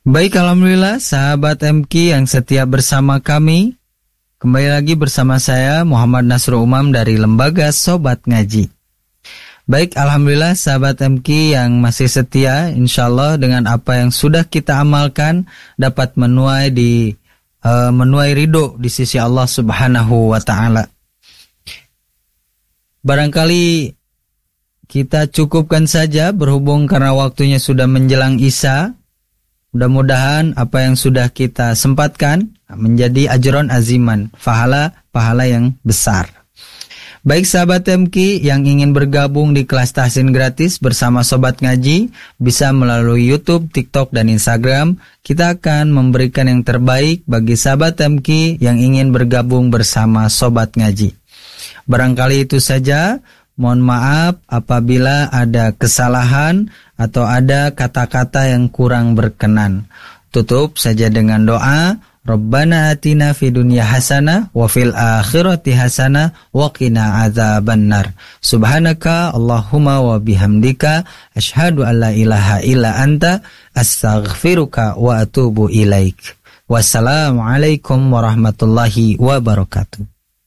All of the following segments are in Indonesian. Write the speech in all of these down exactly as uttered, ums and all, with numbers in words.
Baik, alhamdulillah sahabat M K yang setia bersama kami. Kembali lagi bersama saya Muhammad Nasrul Umam dari Lembaga Sobat Ngaji. Baik, alhamdulillah sahabat M K yang masih setia, insyaallah dengan apa yang sudah kita amalkan dapat menuai di uh, menuai ridho di sisi Allah Subhanahu wa taala. Barangkali kita cukupkan saja berhubung karena waktunya sudah menjelang Isya. Mudah-mudahan apa yang sudah kita sempatkan menjadi ajron aziman, pahala-pahala yang besar. Baik sahabat M K yang ingin bergabung di kelas tahsin gratis bersama Sobat Ngaji, bisa melalui YouTube, TikTok, dan Instagram. Kita akan memberikan yang terbaik bagi sahabat M K yang ingin bergabung bersama Sobat Ngaji. Barangkali itu saja. Mohon maaf apabila ada kesalahan atau ada kata-kata yang kurang berkenan. Tutup saja dengan doa, Rabbana atina fid dunya hasanah wa fil akhirati hasanah wa qina adzabannar. Subhanaka Allahumma wa bihamdika asyhadu an la ilaha illa anta astaghfiruka wa atubu ilaik. Wassalamualaikum warahmatullahi wabarakatuh.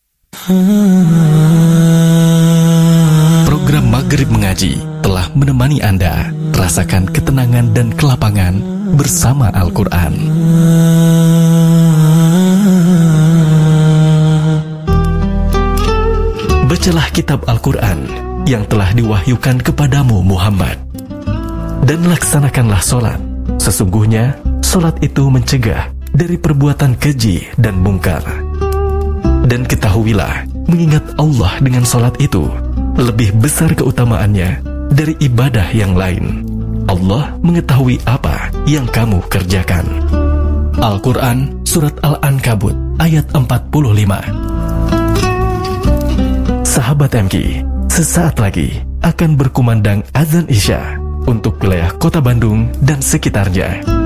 Program Maghrib Mengaji telah menemani Anda. Rasakan ketenangan dan kelapangan bersama Al-Quran. Bacalah kitab Al-Quran yang telah diwahyukan kepadamu Muhammad, dan laksanakanlah solat. Sesungguhnya solat itu mencegah dari perbuatan keji dan mungkar. Dan ketahuilah, mengingat Allah dengan solat itu lebih besar keutamaannya dari ibadah yang lain. Allah mengetahui apa yang kamu kerjakan. Al-Quran Surat Al-Ankabut ayat empat puluh lima. Sahabat M K, sesaat lagi akan berkumandang azan Isya untuk wilayah Kota Bandung dan sekitarnya.